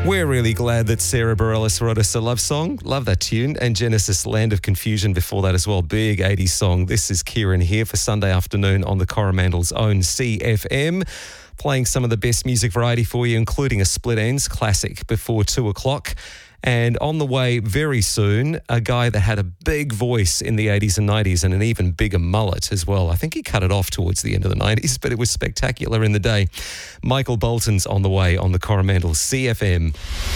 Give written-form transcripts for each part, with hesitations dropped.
We're really glad that Sarah Bareilles wrote us a love song. Love that tune. And Genesis, Land of Confusion before that as well. Big 80s song. This is Kieran here for Sunday afternoon on the Coromandel's own CFM. Playing some of the best music variety for you, including a Split Ends classic before 2 o'clock. And on the way very soon, a guy that had a big voice in the 80s and 90s and an even bigger mullet as well. I think he cut it off towards the end of the 90s, but it was spectacular in the day. Michael Bolton's on the way on the Coromandel CFM.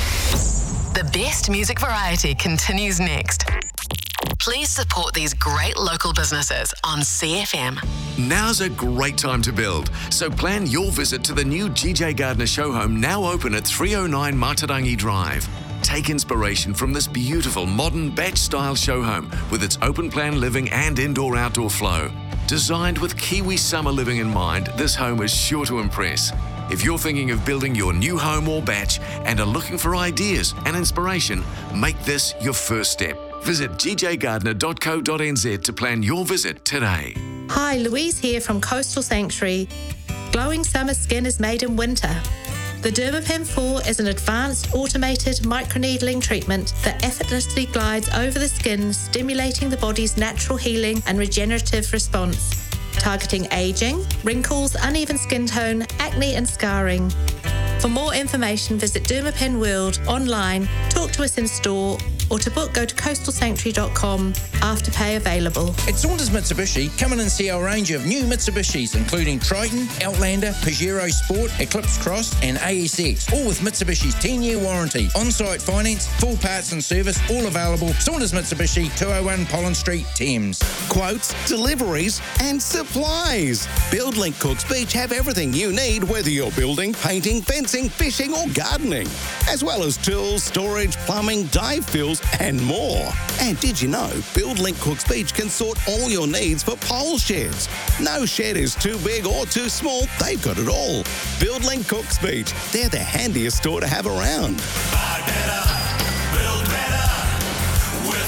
The best music variety continues next. Please support these great local businesses on CFM. Now's a great time to build, so plan your visit to the new GJ Gardner show home, now open at 309 Matarangi Drive. Take inspiration from this beautiful modern batch-style show home with its open-plan living and indoor-outdoor flow. Designed with Kiwi summer living in mind, this home is sure to impress. If you're thinking of building your new home or batch and are looking for ideas and inspiration, make this your first step. Visit gjgardner.co.nz to plan your visit today. Hi, Louise here from Coastal Sanctuary. Glowing summer skin is made in winter. The Dermapen 4 is an advanced automated microneedling treatment that effortlessly glides over the skin, stimulating the body's natural healing and regenerative response, targeting aging, wrinkles, uneven skin tone, acne and scarring. For more information, visit Dermapen World online, talk to us in store, or to book, go to coastalsanctuary.com. Afterpay available. At Saunders Mitsubishi, come in and see our range of new Mitsubishis, including Triton, Outlander, Pajero Sport, Eclipse Cross, and ASX, all with Mitsubishi's 10-year warranty. On-site finance, full parts and service, all available. Saunders Mitsubishi, 201 Pollen Street, Thames. Quotes, deliveries, and supplies. BuildLink Cooks Beach have everything you need, whether you're building, painting, fencing, fishing, or gardening, as well as tools, storage, plumbing, dive fills, and more. And did you know BuildLink Cooks Beach can sort all your needs for pole sheds? No shed is too big or too small. They've got it all. BuildLink Cooks Beach. They're the handiest store to have around. Buy better, build better with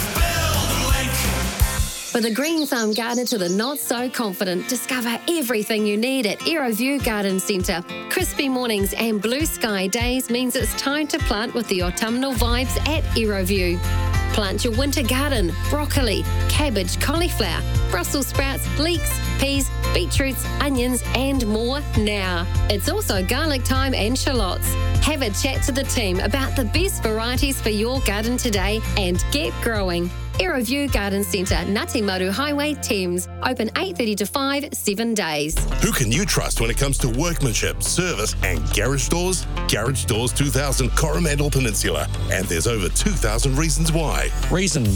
BuildLink. For the green thumb gardener to the not so confident, discover everything you need at Aeroview Garden Centre. Crispy mornings and blue sky days means it's time to plant with the autumnal vibes at Aeroview. Plant your winter garden, broccoli, cabbage, cauliflower, Brussels sprouts, leeks, peas, beetroots, onions and more now. It's also garlic time and shallots. Have a chat to the team about the best varieties for your garden today and get growing. Aeroview Garden Centre, Ngati Maru Highway, Thames. Open 8:30 to 5, 7 days. Who can you trust when it comes to workmanship, service and garage doors? Garage Doors 2000 Coromandel Peninsula. And there's over 2,000 reasons why. Reason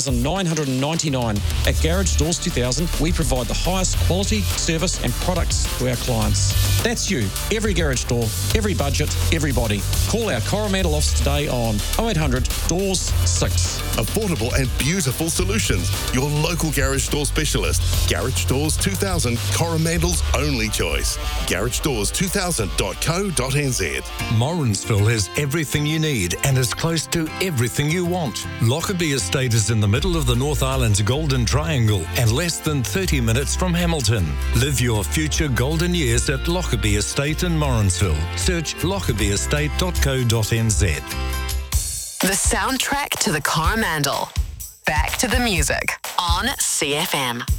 1,999. At Garage Doors 2000, we provide the highest quality, service and products to our clients. That's you. Every garage door, every budget, everybody. Call our Coromandel office today on 0800 Doors 6. Affordable and beautiful solutions. Your local garage door specialist. Garage Doors 2000, Coromandel's only choice. GarageDoors2000.co.nz. Morrinsville has everything you need and is close to everything you want. Lockerbie Estate is in the middle of the North Island's Golden Triangle and less than 30 minutes from Hamilton. Live your future golden years at Lockerbie Estate in Morrinsville. Search lockabieestate.co.nz. The soundtrack to the Coromandel. Back to the music on CFM.